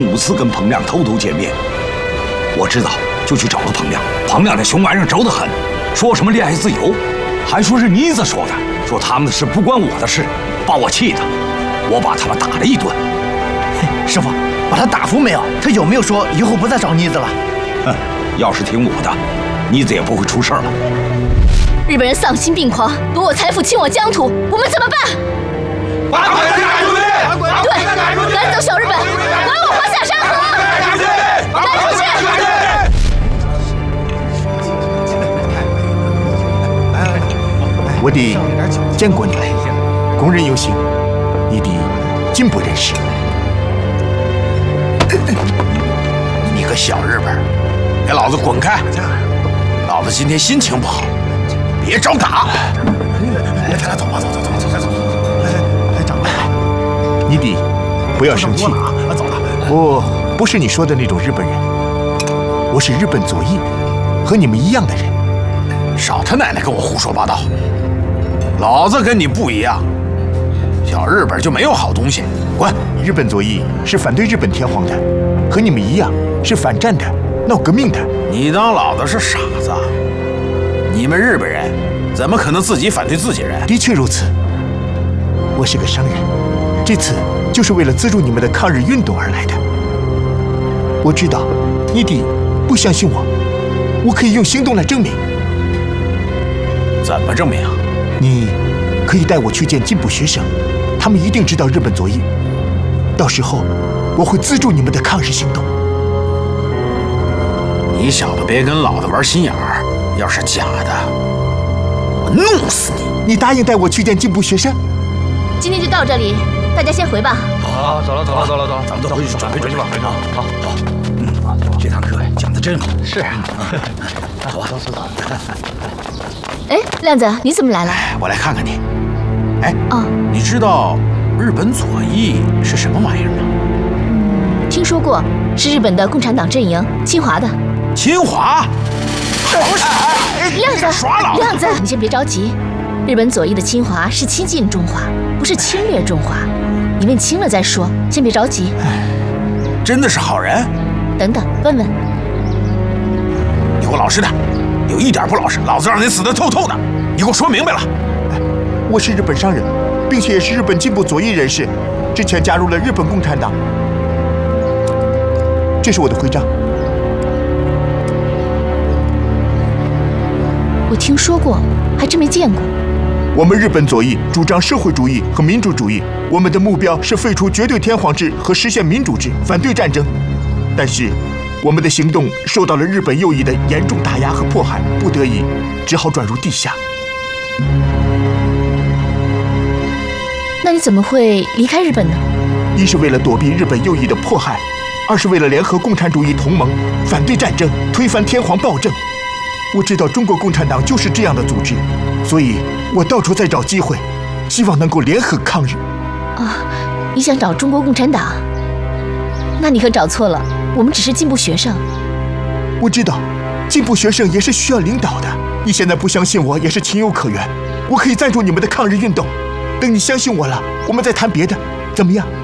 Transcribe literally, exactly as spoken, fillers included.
五次跟彭亮偷偷见面，我知道就去找了彭亮。彭亮这熊玩意儿轴得很，说什么恋爱自由，还说是妮子说的，说他们的事不关我的事，把我气的，我把他们打了一顿。 师傅，把他打服没有？他有没有说以后不再找妮子了？ 哼，要是听我的，妮子也不会出事了。 日本人丧心病狂，夺我财富，侵我疆土，我们怎么办？ 把鬼子赶出去！ 对，赶走小日本，还我华夏山河！赶出去！ 我弟见过你，供人有幸，你弟进步人士。 你个小日本，给老子滚开！老子今天心情不好，别找打！来，走吧，走走走走走走。 来，长官，你弟不要生气， 走了。 我不是你说的那种日本人，我是日本左翼，和你们一样的人。 少他奶奶跟我胡说八道！老子跟你不一样，小日本就没有好东西，滚！ 日本左翼是反对日本天皇的，和你们一样是反战的，闹革命的。 你当老子是傻子？你们日本人怎么可能自己反对自己人？ 的确如此。我是个商人，这次就是为了资助你们的抗日运动而来的。我知道你弟不相信我，我可以用行动来证明。 怎么证明啊？ 你可以带我去见进步学生，他们一定知道日本左翼。到时候我会资助你们的抗日行动。 你小子别跟老子玩心眼儿，要是假的，我弄死你！ 你答应带我去见进步学生？ 今天就到这里，大家先回吧。 好，走了走了走了走了，咱们都回去准备准备吧。好，好，好。嗯，这堂课讲的真好。是。走吧，走走走。 哎，亮子，你怎么来了？ 我来看看你。哎， 哦， 你知道日本左翼是什么玩意儿吗？ 嗯，听说过，是日本的共产党阵营，清华的。 清华？ 亮子， 耍老子！ 亮子，你先别着急。日本左翼的侵华是亲近中华，不是侵略中华。你问清了再说，先别着急。 真的是好人？ 等等，问问。 你给我老实点，有一点不老实，老子让你死得透透的。你给我说明白了。 我是日本商人，并且也是日本进步左翼人士，之前加入了日本共产党。这是我的徽章。 我听说过，还真没见过。 我们日本左翼主张社会主义和民主主义，我们的目标是废除绝对天皇制和实现民主制，反对战争。但是，我们的行动受到了日本右翼的严重打压和迫害，不得已只好转入地下。 那你怎么会离开日本呢？ 一是为了躲避日本右翼的迫害，二是为了联合共产主义同盟，反对战争，推翻天皇暴政。我知道中国共产党就是这样的组织，所以我到处在找机会，希望能够联合抗日。 啊，你想找中国共产党？那你可找错了，我们只是进步学生。 我知道，进步学生也是需要领导的。你现在不相信我也是情有可原，我可以赞助你们的抗日运动。等你相信我了，我们再谈别的，怎么样？